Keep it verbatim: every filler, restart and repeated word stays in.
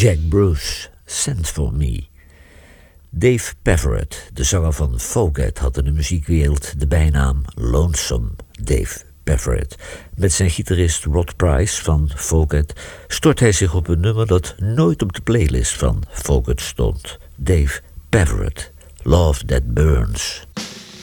Jack Bruce, Send For Me. Dave Peverett, de zanger van Fogat, had in de muziekwereld de bijnaam Lonesome Dave Peverett. Met zijn gitarist Rod Price van Fogat stort hij zich op een nummer dat nooit op de playlist van Fogat stond. Dave Peverett, Love That Burns.